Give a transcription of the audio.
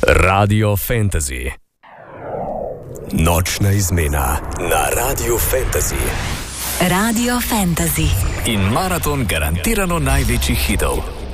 Radio Fantasy. Nočna izmena na Radio Fantasy. Radio Fantasy. In maraton garantirano največjih hitov.